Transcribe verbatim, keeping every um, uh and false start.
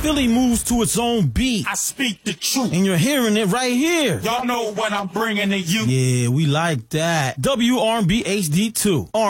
Philly moves to its own beat. I speak the truth. And you're hearing it right here. Y'all know what I'm bringing to you. Yeah, we like that. W R B H D two.